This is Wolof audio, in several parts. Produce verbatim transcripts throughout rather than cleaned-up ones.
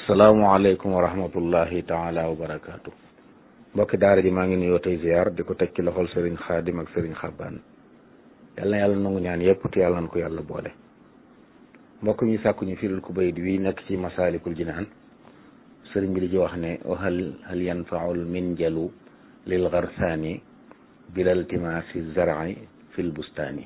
asalaamaaleykum wa rahmatullahi taala wa barakaatu. mbokki daara ji maa ngi nuyoo tey ziar di ko teg ci loxol sëriñ xaadim ak sëriñ xabbaan yal na yàlla nangu ñaan yëpp te yàlla na ko yàlla boole. mbokk mi sàkku ñu firil ku bayit wi nekk ci masaalikul jinaan sëriñ bi di ci wax ne hal hal yanfaul minjalu lil garsaani bilal timaasi zar'i fil bustaani.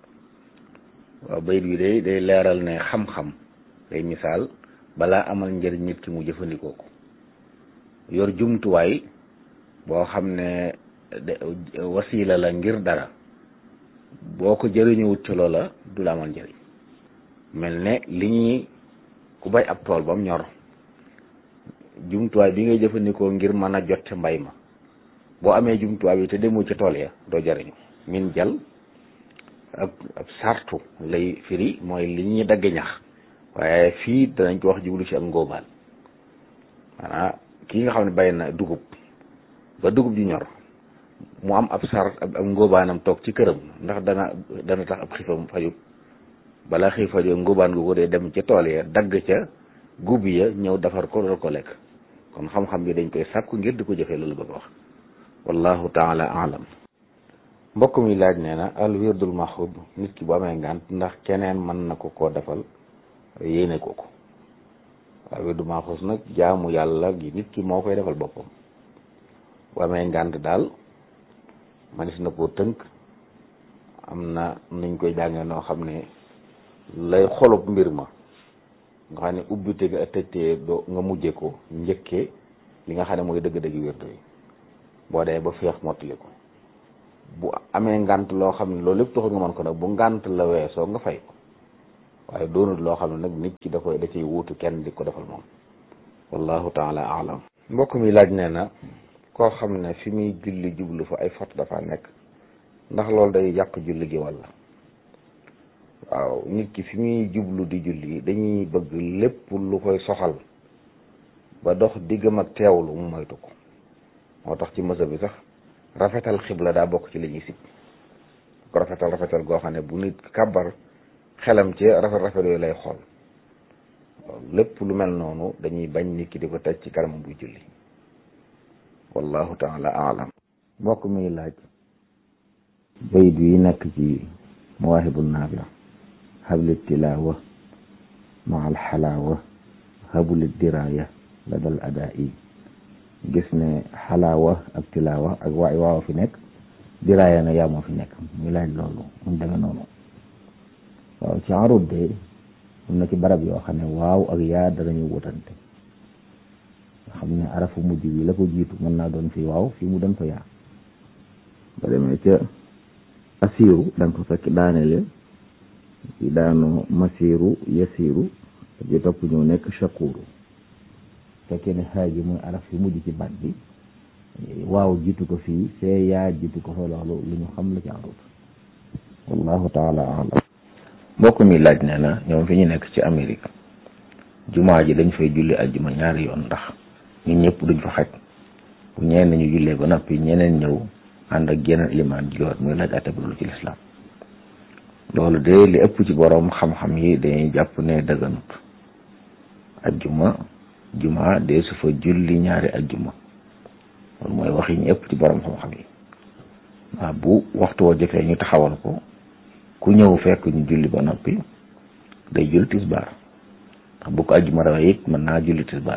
waaw bayit wi day day leeral ne xam-xam day misaal balaa amal njëriñ nit ki mu jëfandikoo ko yor jumtuwaay boo xam ne wasiila la ngir dara boo ko jëriñuwut ci loola du la amal njëriñ. mel ne li ñuy ku bay ab tool ba mu ñor jumtuwaay bi ngay jëfandikoo ngir mën a jot ci mbay ma boo amee jumtuwaay bi te demoo ci tool ya doo jëriñu. min jal ab ab sartu lay firi mooy li ñuy dagg ñax waaye fii danañ ko wax jublu ci ak ngóobaan maanaam kii nga xam ne bay na dugub ba dugub ji ñor mu am ab sar ab ngóobaanam toog ci këram ndax dana dana tax ab xiifam fajut balaa xiif fajut ngóobaan gu ko dee dem ca tool ya dagg ca gub ya ñëw defar ko doon ko lekk kon xam-xam bi dañ koy sàkku ngir di ko jëfee loolu bëgg wax wallahu taala alam. mbokk mi laaj nee na al wirdul maxud nit ki bu amee ngànt ndax keneen mën na ko koo defal yéene ko ko. waaw wirdu maxuus nag jaamu yàlla gi nit ki moo koy defal boppam bu amee ngànt daal manis na koo tënk am na nuñ koy jàngee noo xam ne lay xolub mbir ma nga xam ne ubbite ga tëjtee doo nga mujje ko njëkkee li nga xam ne mooy dëgg-dëgg wirdu yi boo dee ba feex mottali ko bu amee ngànt loo xam ne loolu lépp taxul nga mën ko nag bu ngànt la weesoo nga fay ko waaye doonut loo xam ne nag nit ki da koy da ciy wuutu kenn di ko defal moom wallahu taala alam. mbokk mi laaj nee na koo xam ne fi muy julli jublu fa ay fot dafa nekk ndax loolu day yàq julli gi walla. waaw nit ki fi muy jublu di julli dañuy bëgg lépp lu koy soxal ba dox diggam ak teewlu mu moytu ko moo tax ci mësa bi sax rafetal xibla daa bokk ci li ñuy sib ko rafetal rafetal goo xam ne bu nit kàbbar xelam ci rafet rafet yooyu lay xool lépp lu mel noonu dañuy bañ nit ki di ko teg ci kanam buy julli wallahu taala alam. mbokk mi laaj bayit yi nekk ci mawaahibu naafi' habli tilaawa ma al xalaawa habuli diraaya la dal adaa yi gis ne xalaawa ak tilaawa ak waay waaw fi nekk diraaya na yaa moo fi nekk muy laaj loolu mu demee noonu. waaw ci arut de am na ci barab yoo xam ne waaw ak yaa danañu wutante nga xam ne arafu mujj bi la ko jiitu mën naa doon fi waaw fii mu doon fa yaa ba demee ca asiiru da nga ko fekk daanele ci daanu masiiru yasiiru ji topp ñëw nekk shakuuru fekkee ne xaaji muy araf fi mujj ci baat bi waaw jiitu ko fii fee yaa jiitu ko fa loolu lu ñu xam la ci arut wallahu taala alam. mbokk mi laaj nee na ñoom fi ñu nekk ci Amérique jumaa ji dañ fay julli ajjuma ñaari yoon ndax ñun ñëpp duñ fa xaj bu ñeen nañu jullee ba noppi ñeneen ñëw ànd ak yeneen ilimaan julliwaat muy laaj àtte loolu ci lislaam. loolu de li ëpp ci borom xam-xam yi dañuy jàpp ne dëgganut ajjuma jumaa de su fa julli ñaari ajjuma loolu mooy wax yi ñu ëpp ci borom xam-xam yi waaw bu waxtu woo jotee ñu taxawal ko ku ñëw fekk ñu julli ba noppi day julli tisbaar ndax bu ko ajjuma rawee it mën naa julli tisbaar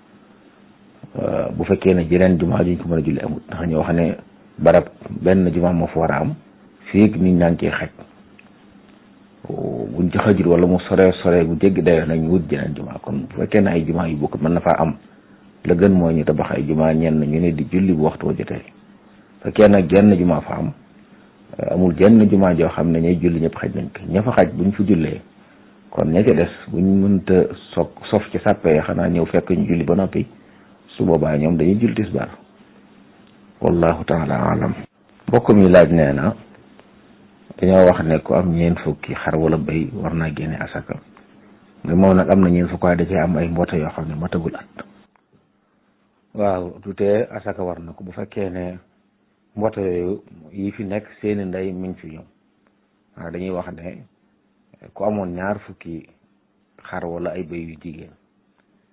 bu fekkee ne jeneen jumaa juñ ko mën a julli amut ndax ñu wax ne barab benn jumaa moo fa war a am fii nit ñaa ngi ciy xaj buñ ci xajut wala mu sore sore bu jéggi dayoo nag ñu wut jeneen jumaa kon bu fekkee ne ay jumaa yu bokk mën na faa am la gën mooy ñu tabax ay jumaa ñenn ñu ne di julli bu waxtu wa jotee fekkee nag jenn jumaa fa am amul jenn jumaa joo xam ne ñay julli ñëpp xaj nañ ko ña fa xaj buñ fa jullee kon ña ca des buñ mënta soog sof ci sàppee xanaa ñëw fekk ñu julli ba noppi su boobaa ñoom dañuy julli tisbaar wallahu taala alam. mbokk mi laaj nee na dañoo wax ne ku am ñeent fukki xar wala béy war naa génne asaka mais moom nag am na ñeent fukk waaye da cee am ay mboota yoo xam ne matagul at. waaw tutee asaka war na ko bu fekkee ne mbooto yooyu yi fi nekk seeni ndey miñ fi ñoom waaw dañuy wax ne ku amoon ñaar fukki xar wala ay bëy yu jigéen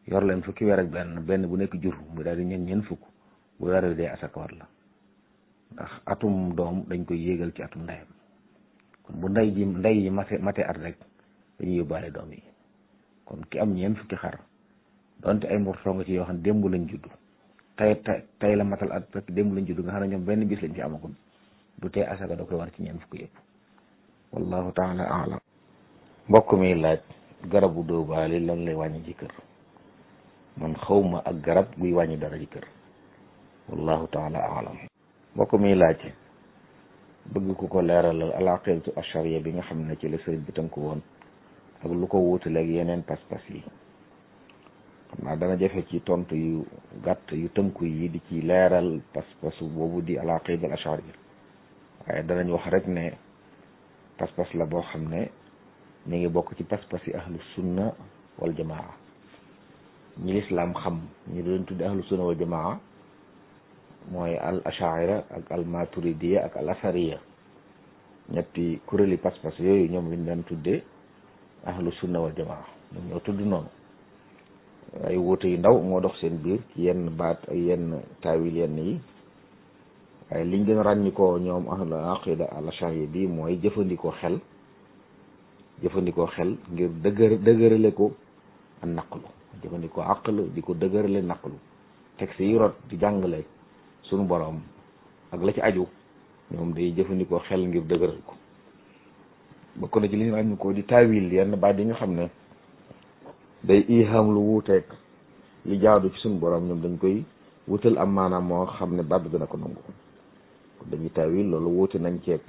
yor leen fukki weer ak benn benn bu nekk jur mu daal di ñeen ñeen fukk bu weer wi dee asaka war la ndax atum doom dañ koy yéegal ci atum ndeyam kon bu ndey ji ndey ji mate mate at rek dañuy yóbbaale doom yi kon ki am ñeen fukki xar donte ay mbortoo nga ci yoo xam ne démb lañ judd tey tey tey la matal at fekk démb lañ judd nga xam ne ñoom benn bis lañ ci amagul du tee asaka da koy war ci ñeen fukki yëpp wallahu taala alam mbokk mi laaj garabu dóobaali lan lay wàññi ci kër man xawma ak garab guy wàññi dara ci kër wallahu taala alam mbokk mi laaj bëgg ku ko leeralal alaqidatu ashariya bi nga xam ne ci la sëriñ bi tënku woon ak lu ko wuutaleeg yeneen pas-pas yi xam naa dana jafe ci tontu yu gàtt yu tënku yi di ci leeral pas-pasu boobu di alaqida al ashariya waaye danañ wax rek ne pas-pas la boo xam ne mi ngi bokk ci pas-pas yi ahlu sunna wal jamaa ñi lislaam xam ñu doon tudde ahlu sunna wal jamaa mooy al ashaira ak al maturidiya ak al asariya ñetti kuréeli pas-pas yooyu ñoom lañ daan tudde ahlu sunna wal jamaa ñoom ñoo tudd noonu ay wuute yu ndaw moo dox seen biir ci yenn baat ak yenn taawil yenn yi waaye liñ gën a ràññikoo ñoom ahlu aqida al ashariya bi mooy jëfandikoo xel jëfandikoo xel ngir dëgër dëgërale ko ak naqlu jëfandikoo aql di ko dëgërale naqlu texte yi rot di jàngale sunu borom ak la ci aju ñoom day jëfandikoo xel ngir dëgëral ko bokk na ci li ñu ràññi ko di taawil yenn baat yi nga xam ne day iham lu wuuteeg li jaadu ci sunu borom ñoom dañ koy wutal am maanaam moo xam ne baat bi dina ko nangu kon dañuy taawil loolu wuute nañ ceeb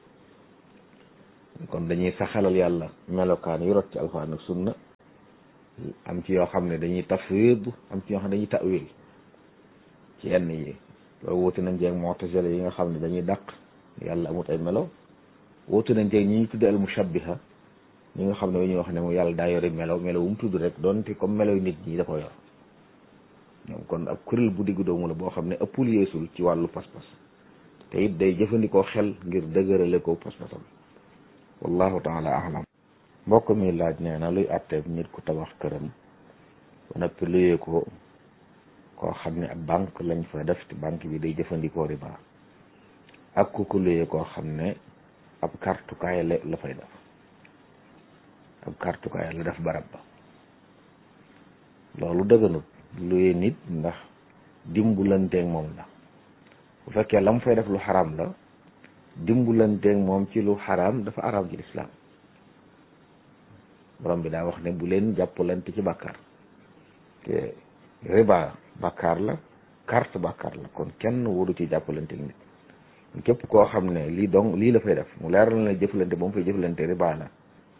kon dañuy saxalal yàlla melokaan yu rot ci alxuraan ak sunna am ci yoo xam ne dañuy tafwid am ci yoo xam ne dañuy ta'wil ci yenn yi loolu wuute nañ ceeg mu'tazila yi nga xam ne dañuy dàq yàlla amut ay melo wuute nañ ceeg ñi ñu tudde al mushabbiha ñi nga xam ne ñuy wax ne moom yàlla daa yore melo melo wu mu tudd rek doonte comme melo nit ñi da ko yor ñoom kon ab kuréel bu diggu doomu la boo xam ne ëppul yeesul ci wàllu pas-pas te it day jëfandikoo xel ngir dëgërale ko pas-pasam wallahu taala alam mbokk mi laaj nee na luy àtteeb nit ku tabax këram ba noppi luyee ko koo xam ne ab banque lañ fa def te banque bi day jëfandikoo riba ak ku ko luyee koo xam ne ab kartukaay la la fay def ab kartukaay la def barab ba loolu dëgganut luyee nit ndax dimbulanteeg moom la bu fekkee la mu fay def lu xaram la dimbulanteeg moom ci lu xaram dafa araam ci lislaam borom bi daa wax ne bu leen jàppalante ci bàkkaar te riba bàkkaar la carte bàkkaar la kon kenn waru ci jàppalante nit képp koo xam ne lii dong lii la fay def mu leeral na jëflante ba mu fay jëflante riba la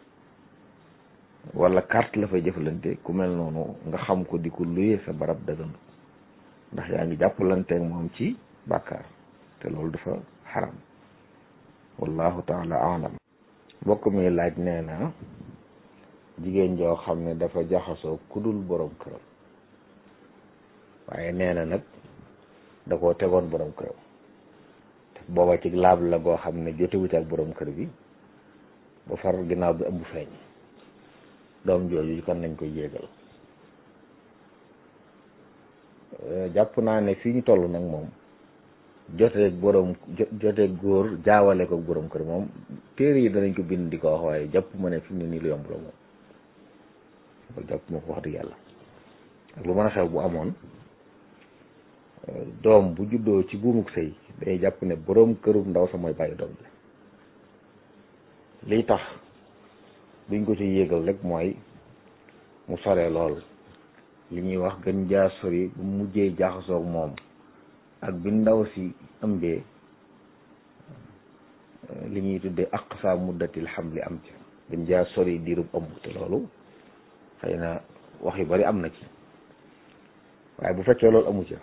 wala carte la fay jëflante ku mel noonu nga xam ko di ko luye sa barab dëggandu ndax yaa ngi jàppalanteeg moom ci bàkkaar te loolu dafa xaram wallahu taala alam mbokk mi laaj nee na jigéen joo xam ne dafa jaxasoo kudul borom këram waaye nee na nag da koo tegoon borom këram te booba ci laab la goo xam ne jotewut ak borom kër bi ba far ginnaaw bi ëmb feeñ doom jooju kan nañ koy yéegal jàpp naa ne fii ñu toll nag moom joteeg borom joteeg góor jaawale ko borom kër moom téere yi danañ ko bind di ko wax waaye jàpp ma ne fi mu ne nii lu yomb la moom loolu jàpp ma ko wax dëgg yàlla ak lu mën a xew bu amoon doom bu juddoo ci buumuk sëy day jàpp ne borom kërum ndaw sa mooy bàyyi doom bi liy tax duñ ko ci yéegal rek mooy mu sore lool li ñuy wax gën jaa sori bu mujjee jaxasoog moom ak bi ndaw si ëmbee li ñuy tuddee aqsa muddatil hamli am ci gën jaa sori diirub ëmb te loolu xëy na wax yu bari am na ci waaye bu fekkee loolu amu ca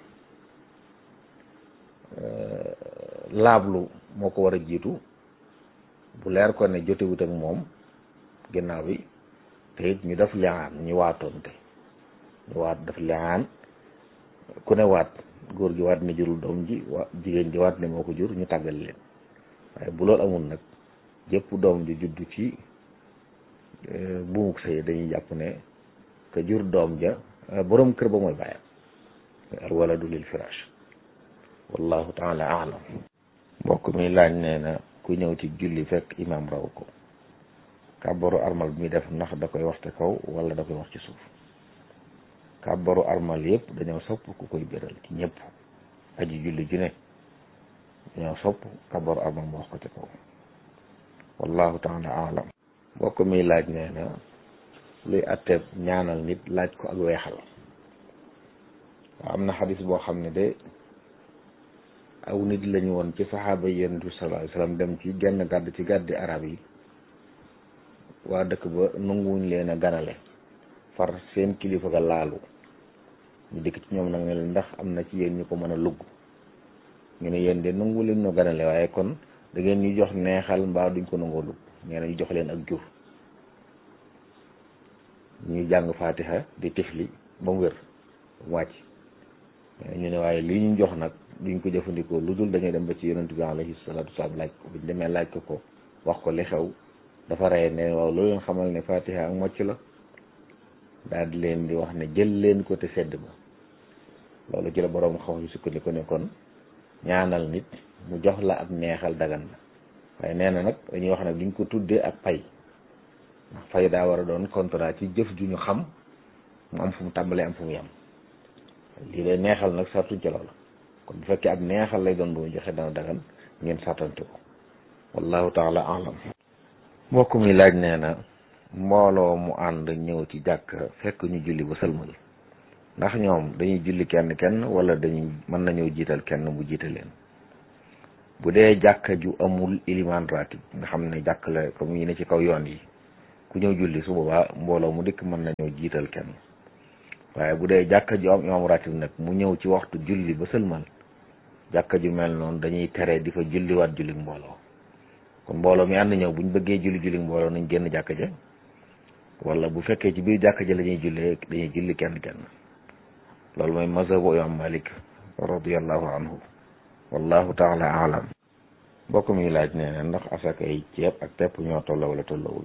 laablu moo ko war a jiitu bu leer ko ne jotewut ak moom ginnaaw bi te it ñu def liaan ñu waatoonte ñu waat def liaan ku ne waat góor gi waat ne jurul doom ji wa jigéen ji waat ne moo ko jur ñu tàggal leen waaye bu loolu amul nag jëpp doom ji juddu ci buumuk sëy dañuy jàpp ne que jur doom ja borom kër ba mooy bàyyam al waladu lil firaash wallahu taala aalam. mbokk mi laaj nee na ku ñëw ci julli fekk imam raw ko kàbbaru armal bi muy def ndax da koy wax te kaw wala da koy wax ci suuf. kàbbaru armal yëpp dañoo sopp ku koy béral ci ñëpp aji julli ju ne dañoo sopp kàbbaru armal mu wax ko ci kaw wallahu taala aalam. mbokk mi laaj nee na luy atteeb ñaanal nit laaj ko ak weexal. waaw am na xadis boo xam ne de aw nit lañu woon ci saxaaba yi yonent bi sallallahu alayhi wasallam dem ci genn gàdd ci gàddi arab yi waa dëkk ba nanguwuñ leen a ganale far seen kilifa ga laalu ñu dikk ci ñoom nag ne leen ndax am na ci yéen ñu ko mën a lugg ñu ne yéen de nangu leen ñoo ganale waaye kon da ngeen ñu jox neexal mbaa duñ ko nangoo lugg nee na ñu jox leen ak jur ñuy jàng fatiha di tifli ba mu wér mu wàcc ñu ne waaye lii ñu jox nag duñ ko jëfandikoo lu dul dañuy dem ba ci yonent bi alayhi salaatu wasalaam laaj ko buñ demee laaj ko ko wax ko li xew dafa rey ne waaw loolu leen xamal ne fatiha ak mocc la daal di leen di wax ne jël leen ko te sedd ba loolu ci la boroom xam yu sukkandiku ne kon ñaanal nit mu jox la ab neexal dagan na waaye nee na nag dañuy wax nag duñ ko tuddee ak pay ndax fay daa war a doon contrat ci jëf ju ñu xam mu am fu mu tàmbalee am fu mu yem lii lay neexal nag sartuñ ci loola kon bu fekkee ab neexal lay doon bu mu joxe dana dagan ngeen sartante ko wallahu taala alam. mbokk mi laaj nee na mbooloo mu ànd ñëw ci jàkk fekk ñu julli ba sëlmal ndax ñoom dañuy julli kenn kenn wala dañuy mën nañoo jiital kenn mu jiite leen. bu dee jàkka ju amul iliman ratib nga xam ne jàkk la comme yi ne ci kaw yoon yi ku ñëw julli su boobaa mbooloo mu dikk mën nañoo jiital kenn waaye bu dee jàkka ju am imam ratib nag mu ñëw ci waxtu julli ba sëlmal jàkka ju mel noonu dañuy tere di fa julliwaat julli mbooloo kon mbooloo mi ànd ñëw buñ bëggee julli julli mbooloo nañ génn jàkka ja wala bu fekkee ci biir jàkka ja la ñuy jullee dañuy julli kenn kenn loolu mooy mazhabu imam Malik radiyallahu anhu wallahu taala alam. mbokk mi laaj nee na ndax asaka yi ceeb ak pepp ñoo tolloo wala tolloowul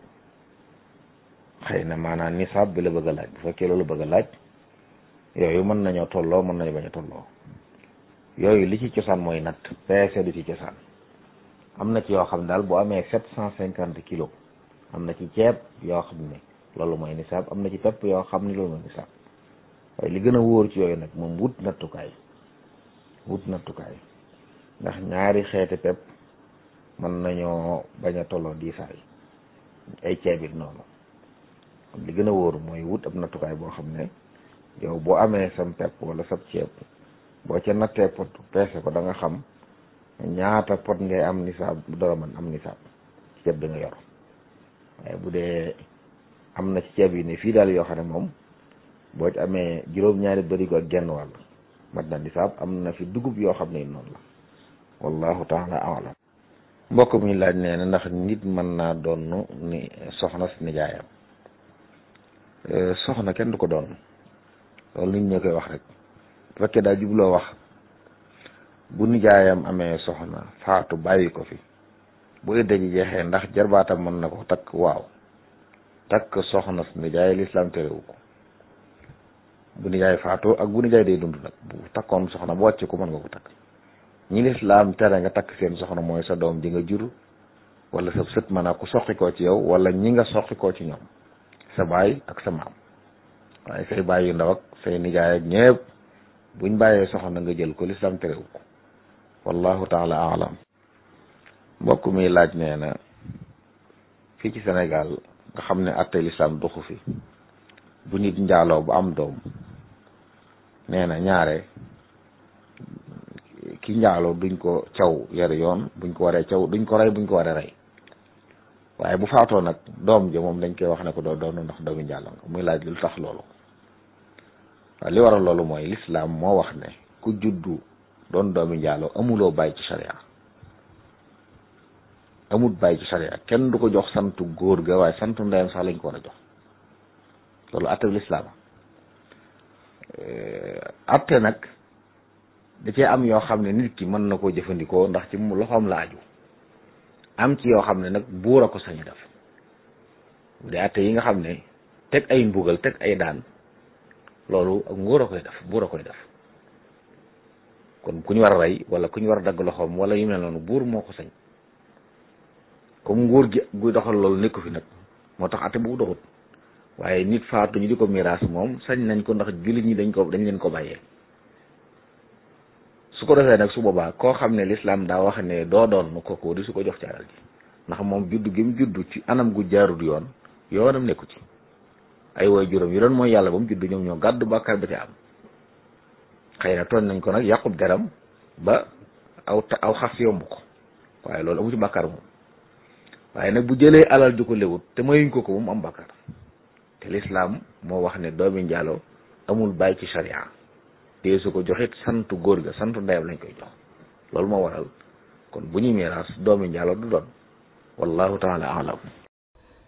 xëy na maanaam nisaab bi la bëgg a laaj bu fekkee loolu bëgg a laaj yooyu mën nañoo tolloo mën nañu bañ a tolloo yooyu li ci cosaan mooy natt peese du ci cosaan am na ci yoo xam daal bu amee sept cent cinquante kilos am na ci ceeb yoo xam ne loolu mooy nisaab am na ci pepp yoo xam ne loolu mooy nisaab waaye li gën a wóor ci yooyu nag moom wut nattukaay wut nattukaay ndax ñaari xeeti pepp mën nañoo bañ a tolloo diisaay ay ceeb it noonu li gën a wóor mooy wut ab nattukaay boo xam ne yow boo amee sam pepp wala sab ceeb boo ca nattee pot peese ko da nga xam ñaata pot ngay am nisaab dara man am nisaab ceeb da nga yor waaye bu dee am na ci ceeb yi ne fii daal yoo xam ne moom boo ci amee juróom-ñaari bërigo ak genn wàll mat na nisaab am na fi dugub yoo xam ne noonu la wallahu taala alam. mbokk mi laaj nee na ndax nit mën naa doon ni soxna si nijaayam. soxna kenn du ko doon loolu nit ñoo koy wax rek bu fekkee daa jubloo wax bu nijaayam amee soxna faatu bàyyi ko fi bu idda ji jeexee ndax jarbaatam mën na ko takk waaw takk soxna si nijaay lislaam terewu ko bu nijaay faatu ak bu nijaay day dund nag bu takkoon soxna bu wàcc ko mën nga ko takk ñi lislaam tere nga takk seen soxna mooy sa doom ji nga jur wala sa sët mën a ko soqi koo ci yow wala ñi nga soqi koo ci ñoom sa baay ak sa maam waaye say baay yu ndaw ak say nijaay ak ñëpp buñ bàyyee soxna nga jël ko lislaam terewu ko wallahu taala alam. mbokk mi laaj nee na fii ci Sénégal nga xam ne atte lislaam doxu fi bu nit njaaloo bu am doom nee na ñaare ki njaaloo duñ ko caw yar yoon buñ ko waree caw duñ ko rey buñ ko waree rey waaye bu faatoo nag doom ja moom dañ koy wax ne ko doo doonu ndax doomi njaaloo nga muy laaj lu tax loolu waaye li waral loolu mooy lislaam moo wax ne ku juddu doon doomi njaaloo amuloo bàyyi ci sharia amul bàyyi ci sharia kenn du ko jox santu góor ga waaye santu ndeyam sax lañ ko war a jox loolu atte lislaam atte nag da cee am yoo xam ne nit ki mën na koo jëfandikoo ndax ci mu loxoom la aju am ci yoo xam ne nag buur a ko sañ def bu dee atte yi nga xam ne teg ay mbugal teg ay daan loolu ak nguur a koy def buur a koy def kon ku ñu war a rey wala ku ñu war a dagg loxoom wala yu mel noonu buur moo ko sañ comme nguur gi guy doxal loolu nekku fi nag moo tax ate bu doxut waaye nit faatu ñu di ko miraas moom sañ nañ ko ndax jullit ñi dañ ko dañ leen ko bàyyee su ko defee nag su boobaa koo xam ne lislaam daa wax ne doo doon nu kooku di su ko jox ci alal ji ndax moom juddu gi mu juddu ci anam gu jaarut yoon yoonam nekku ci ay woy juróom yi doon mooy yàlla ba mu juddu ñoom ñoo gàddu bàkkaar ba ci am xëy na tooñ nañ ko nag yàqub deram ba aw aw xas yomb ko waaye loolu amu ci bàkkaar moom waaye nag bu jëlee alal ju ko lewut te mayuñ ko ko moom am bàkkaar te lislaam moo wax ne doomi njaaloo amul bàyyi ci sharia te su ko joxit santu góor ga santu ndeyam lañ koy jox loolu moo waral kon bu ñuy miraas doomi njaaloo du doon wallahu taala alam